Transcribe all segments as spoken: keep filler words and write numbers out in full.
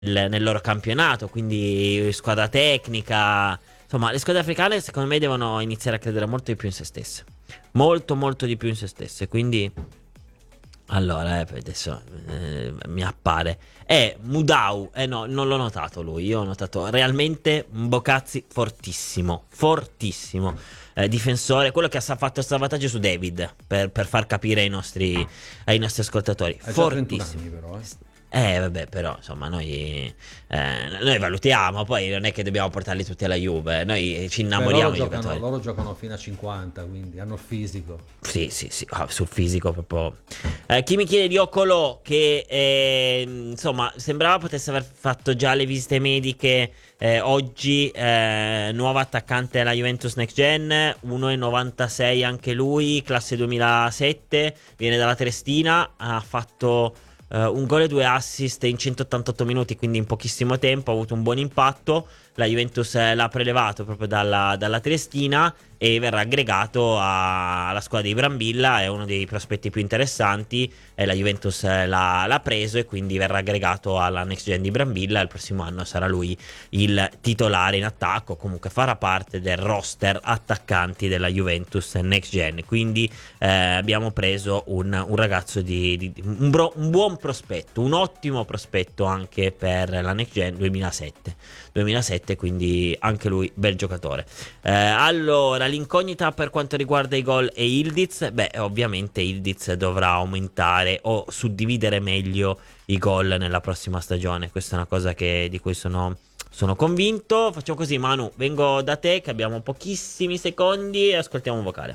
nel loro campionato, quindi squadra tecnica. Insomma, le squadre africane secondo me devono iniziare a credere molto di più in se stesse, molto molto di più in se stesse. Quindi allora eh, adesso eh, mi appare è Mudau, eh no, non l'ho notato lui, io ho notato realmente Mbokatsi fortissimo, fortissimo, eh, difensore, quello che ha fatto salvataggio su David, per, per far capire ai nostri, ai nostri ascoltatori, fortissimo. trentuno anni però, eh. Eh vabbè, però insomma noi, eh, noi valutiamo, poi non è che dobbiamo portarli tutti alla Juve, noi ci innamoriamo Beh, dei loro giocatori. giocano, loro giocano fino a cinquanta, quindi hanno il fisico. Sì, sì, sì, ah, sul fisico proprio. Eh, chi mi chiede di Ocolò, che eh, insomma sembrava potesse aver fatto già le visite mediche eh, oggi, eh, nuovo attaccante alla Juventus Next Gen, uno virgola novantasei anche lui, classe duemilasette, viene dalla Triestina, ha fatto Uh, un gol e due assist in centottantotto minuti, quindi in pochissimo tempo, ha avuto un buon impatto. La Juventus eh, l'ha prelevato proprio dalla, dalla Triestina e verrà aggregato a, alla squadra di Brambilla, è uno dei prospetti più interessanti, e la Juventus eh, l'ha, l'ha preso e quindi verrà aggregato alla Next Gen di Brambilla. Il prossimo anno sarà lui il titolare in attacco, comunque farà parte del roster attaccanti della Juventus Next Gen, quindi eh, abbiamo preso un, un ragazzo di, di un, bro, un buon prospetto, un ottimo prospetto anche per la Next Gen duemilasette, quindi anche lui bel giocatore. Eh, allora, l'incognita per quanto riguarda i gol e Ildiz, beh, ovviamente Ildiz dovrà aumentare o suddividere meglio i gol nella prossima stagione. Questa è una cosa che, di cui sono, sono convinto. Facciamo così, Manu, vengo da te che abbiamo pochissimi secondi e ascoltiamo un vocale.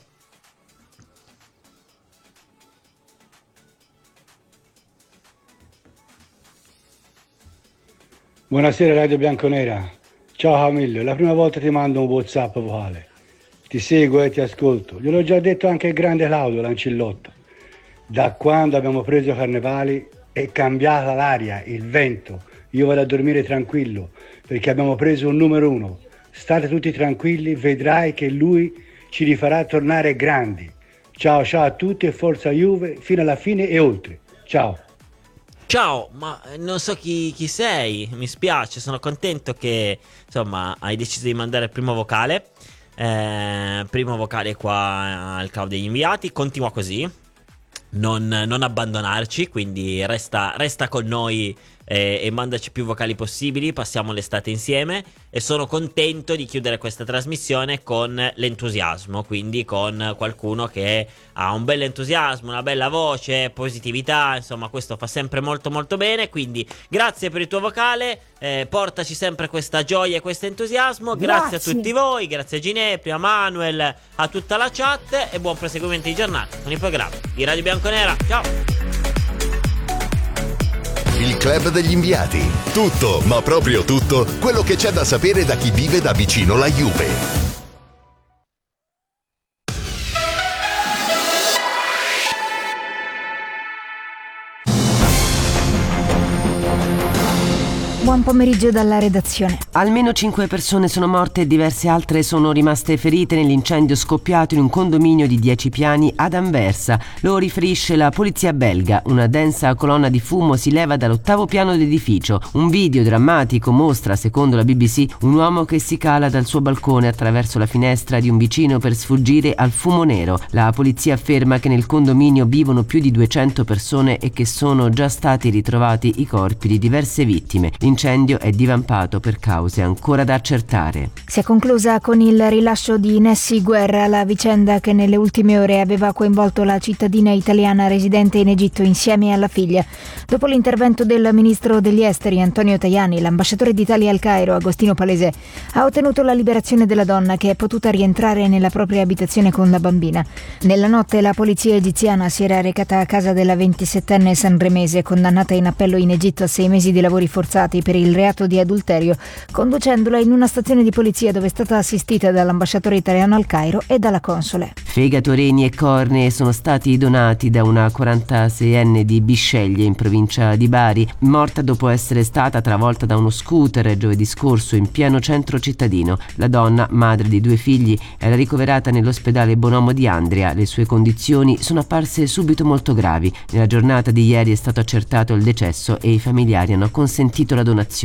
Buonasera Radio Bianconera, ciao Camillo, è la prima volta ti mando un WhatsApp vocale, ti seguo e ti ascolto, gliel'ho già detto anche il grande Claudio Lancillotto, da quando abbiamo preso Carnevali è cambiata l'aria, il vento, io vado a dormire tranquillo perché abbiamo preso un numero uno, state tutti tranquilli, vedrai che lui ci rifarà tornare grandi, ciao ciao a tutti e forza Juve fino alla fine e oltre, ciao. Ciao, ma non so chi, chi sei, mi spiace, sono contento che insomma hai deciso di mandare il primo vocale, eh, primo vocale qua al Club degli Inviati, continua così, non, non abbandonarci, quindi resta, resta con noi e, e mandaci più vocali possibili, passiamo l'estate insieme e sono contento di chiudere questa trasmissione con l'entusiasmo, quindi con qualcuno che ha un bel entusiasmo, una bella voce, positività, insomma questo fa sempre molto molto bene, quindi grazie per il tuo vocale, eh, portaci sempre questa gioia e questo entusiasmo, grazie, grazie a tutti voi, grazie a Ginepri, a Manuel, a tutta la chat e buon proseguimento di giornata con il programma di Radio Bianconera, ciao! Il Club degli Inviati. Tutto, ma proprio tutto, quello che c'è da sapere da chi vive da vicino la Juve. Buon pomeriggio dalla redazione. Almeno cinque persone sono morte e diverse altre sono rimaste ferite nell'incendio scoppiato in un condominio di dieci piani ad Anversa. Lo riferisce la polizia belga. Una densa colonna di fumo si leva dall'ottavo piano dell'edificio. Un video drammatico mostra, secondo la B B C, un uomo che si cala dal suo balcone attraverso la finestra di un vicino per sfuggire al fumo nero. La polizia afferma che nel condominio vivono più di duecento persone e che sono già stati ritrovati i corpi di diverse vittime. L'incendio è divampato per cause ancora da accertare. Si è conclusa con il rilascio di Nessi Guerra, la vicenda che nelle ultime ore aveva coinvolto la cittadina italiana residente in Egitto insieme alla figlia. Dopo l'intervento del ministro degli esteri Antonio Tajani, l'ambasciatore d'Italia al Cairo Agostino Palese ha ottenuto la liberazione della donna, che è potuta rientrare nella propria abitazione con la bambina. Nella notte la polizia egiziana si era recata a casa della ventisettenne sanremese, condannata in appello in Egitto a sei mesi di lavori forzati per il reato di adulterio, conducendola in una stazione di polizia dove è stata assistita dall'ambasciatore italiano al Cairo e dalla console. Fegato, reni e cornee sono stati donati da una quarantaseienne di Bisceglie in provincia di Bari, morta dopo essere stata travolta da uno scooter giovedì scorso in pieno centro cittadino. La donna, madre di due figli, era ricoverata nell'ospedale Bonomo di Andria. Le sue condizioni sono apparse subito molto gravi. Nella giornata di ieri è stato accertato il decesso e i familiari hanno consentito la donazione.